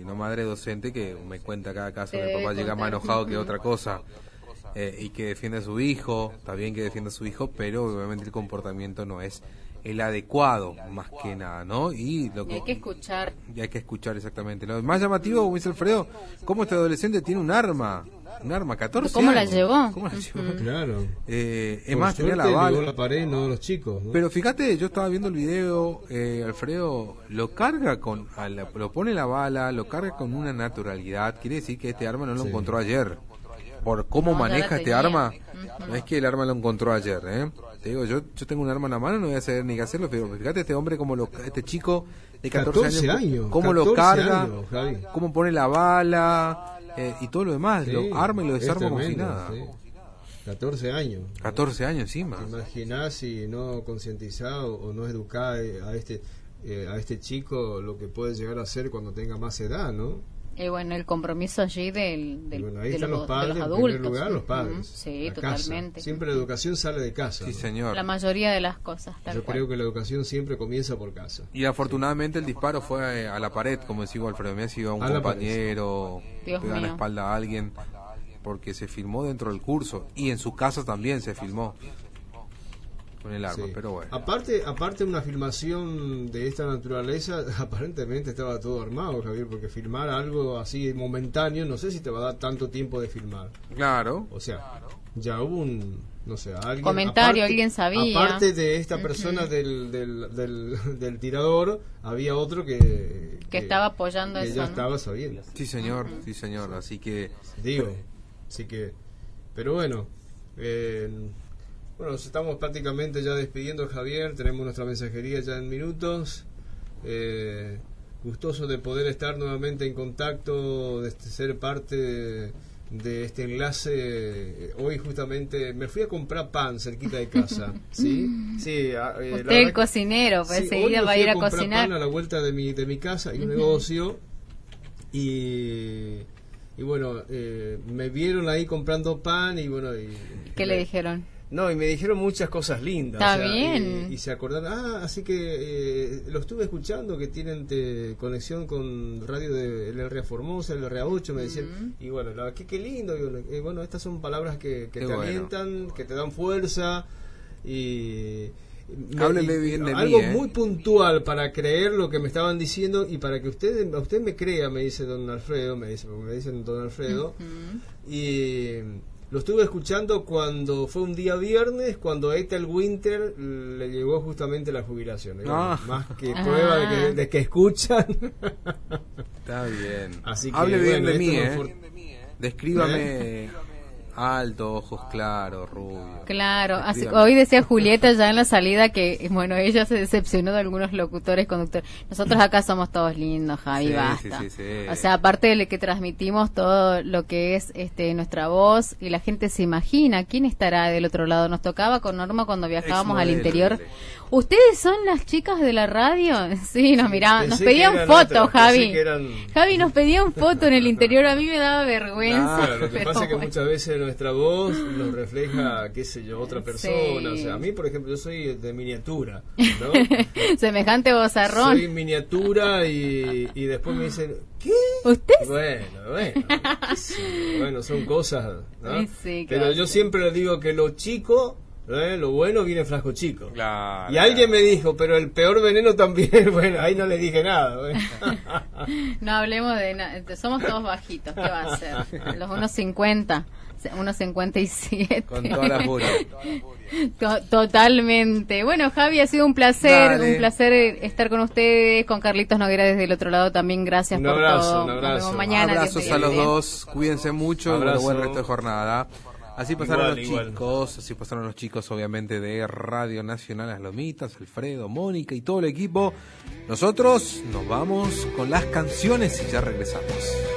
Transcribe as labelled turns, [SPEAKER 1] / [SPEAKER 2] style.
[SPEAKER 1] no madre docente, que me cuenta cada caso que el papá llega más enojado que otra cosa. Y que defiende a su hijo, está bien que defienda a su hijo, pero obviamente el comportamiento no es el adecuado, más que nada, ¿no? Y
[SPEAKER 2] hay que escuchar.
[SPEAKER 1] Y hay que escuchar exactamente. Lo más llamativo, como dice Alfredo, cómo este adolescente tiene un arma, 14
[SPEAKER 2] ¿Cómo
[SPEAKER 1] años.
[SPEAKER 2] la llevó?
[SPEAKER 1] ¿Cómo la llevó?
[SPEAKER 3] Claro.
[SPEAKER 1] Es más, tenía la bala.
[SPEAKER 3] La pared, no los chicos, ¿no?
[SPEAKER 1] Pero fíjate, yo estaba viendo el video, Alfredo lo carga lo pone la bala, lo carga con una naturalidad. Quiere decir que este arma no lo encontró ayer. Por cómo maneja este arma, no es que el arma lo encontró ayer, Te digo, yo tengo un arma en la mano, no voy a saber ni qué hacerlo, pero fíjate este hombre este chico de 14 años, cómo lo carga, cómo pone la bala y todo lo demás, lo arma y lo desarma como si nada.
[SPEAKER 3] Sí. 14 años.
[SPEAKER 1] 14 años encima.
[SPEAKER 3] ¿Te imaginás si no concientizado o no educado a este chico lo que puede llegar a ser cuando tenga más edad, ¿no?
[SPEAKER 2] Bueno, el compromiso allí de los adultos.
[SPEAKER 3] En primer lugar, los padres.
[SPEAKER 2] Sí,
[SPEAKER 3] la
[SPEAKER 2] totalmente.
[SPEAKER 3] Casa. Siempre la educación sale de casa.
[SPEAKER 1] Sí,
[SPEAKER 3] ¿no?
[SPEAKER 1] señor.
[SPEAKER 2] La mayoría de las cosas.
[SPEAKER 3] Yo creo que la educación siempre comienza por casa.
[SPEAKER 1] Y afortunadamente el disparo fue a la pared, como decía Alfredo Messi, a un compañero, pegó en la espalda a alguien, porque se filmó dentro del curso y en su casa también se filmó con el arma, pero bueno.
[SPEAKER 3] Aparte una filmación de esta naturaleza, aparentemente estaba todo armado, Javier, porque filmar algo así momentáneo, no sé si te va a dar tanto tiempo de filmar.
[SPEAKER 1] Claro.
[SPEAKER 3] O sea, ya hubo alguien
[SPEAKER 2] comentario, alguien sabía.
[SPEAKER 3] Aparte de esta persona del tirador, había otro que
[SPEAKER 2] estaba apoyando
[SPEAKER 3] que
[SPEAKER 2] eso.
[SPEAKER 3] ya estaba sabiendo.
[SPEAKER 1] Sí, señor, así que
[SPEAKER 3] pero bueno, nos estamos prácticamente ya despidiendo, Javier. Tenemos nuestra mensajería ya en minutos. Gustoso de poder estar nuevamente en contacto, de ser parte de este enlace. Hoy justamente me fui a comprar pan cerquita de casa. ¿Sí?
[SPEAKER 2] Usted el cocinero, pues enseguida va a ir a cocinar.
[SPEAKER 3] Pan a la vuelta de mi casa, hay un negocio. Y bueno, me vieron ahí comprando pan y bueno.
[SPEAKER 2] ¿Qué le dijeron?
[SPEAKER 3] No, y me dijeron muchas cosas lindas.
[SPEAKER 2] Está bien.
[SPEAKER 3] Y se acordaron, así que lo estuve escuchando, que tienen conexión con radio de LRA Formosa, LRA 8, me decían. Y bueno, qué lindo. Y bueno, estas son palabras que te alientan, que te dan fuerza. Y
[SPEAKER 1] háblele bien de
[SPEAKER 3] algo
[SPEAKER 1] mí,
[SPEAKER 3] muy puntual para creer lo que me estaban diciendo y para que usted me crea, me dice don Alfredo, me dicen don Alfredo. Y lo estuve escuchando cuando fue un día viernes, cuando Ethel Winter le llegó justamente la jubilación. Más que prueba de que escuchan.
[SPEAKER 1] Está bien.
[SPEAKER 3] Así que,
[SPEAKER 1] hable bien de mí, Descríbame alto, ojos claros, rubio.
[SPEAKER 2] Claro, así, hoy decía Julieta ya en la salida que, bueno, ella se decepcionó de algunos locutores, conductores. Nosotros acá somos todos lindos, Javi, basta.
[SPEAKER 1] Sí.
[SPEAKER 2] O sea, aparte de que transmitimos todo lo que es nuestra voz y la gente se imagina quién estará del otro lado. Nos tocaba con Norma cuando viajábamos al interior. ¿Ustedes son las chicas de la radio? Sí, nos miraban, nos pedían fotos, Javi. Javi nos pedía un foto en el interior, a mí me daba vergüenza.
[SPEAKER 3] Claro, lo que pasa es que muchas veces nuestra voz nos refleja, qué sé yo, otra persona. Sí. O sea, a mí, por ejemplo, yo soy de miniatura, ¿no?
[SPEAKER 2] Semejante vozarrón.
[SPEAKER 3] Soy miniatura y después me dicen, ¿qué?
[SPEAKER 2] ¿Usted?
[SPEAKER 3] Bueno, son cosas, ¿no?
[SPEAKER 2] Sí,
[SPEAKER 3] pero yo siempre le digo que lo chico, lo bueno viene frasco chico.
[SPEAKER 1] Claro,
[SPEAKER 3] y alguien me dijo, pero el peor veneno también. Bueno, ahí no le dije nada.
[SPEAKER 2] No hablemos de nada. Somos todos bajitos. ¿Qué va a ser? Los 1.50, 1.57.
[SPEAKER 1] Con toda la furia.
[SPEAKER 2] Totalmente. Bueno, Javi, ha sido un placer. Un placer estar con ustedes, con Carlitos Noguera desde el otro lado también. Gracias por todo.
[SPEAKER 3] Un abrazo.
[SPEAKER 2] Nos vemos mañana.
[SPEAKER 1] Abrazos a los dos. Cuídense mucho. Buen resto de jornada. Así pasaron así pasaron los chicos obviamente de Radio Nacional, Las Lomitas, Alfredo, Mónica y todo el equipo. Nosotros nos vamos con las canciones y ya regresamos.